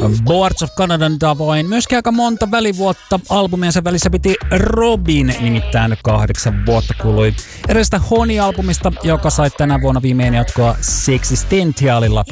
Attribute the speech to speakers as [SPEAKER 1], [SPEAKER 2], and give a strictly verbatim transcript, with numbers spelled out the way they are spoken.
[SPEAKER 1] Boards of Canadan tavoin. Myöskin aika monta välivuotta albumiensa välissä piti Robin, nimittäin kahdeksan vuotta kului edellisestä Honey-albumista, joka sai tänä vuonna viimein jatkoa Sexistentialilla.